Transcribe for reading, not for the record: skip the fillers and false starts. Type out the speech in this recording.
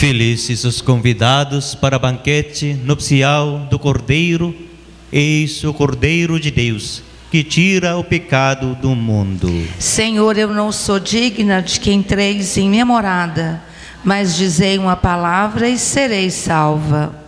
Felizes os convidados para o banquete nupcial do Cordeiro. Eis o Cordeiro de Deus, que tira o pecado do mundo. Senhor, eu não sou digna de que entreis em minha morada, mas dizei uma palavra e serei salva.